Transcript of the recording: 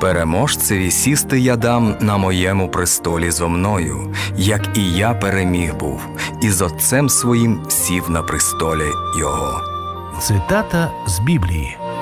Переможцеві сісти я дам на моєму престолі зо мною, як і я переміг був, і з Отцем своїм сів на престолі його». Цитата з Біблії.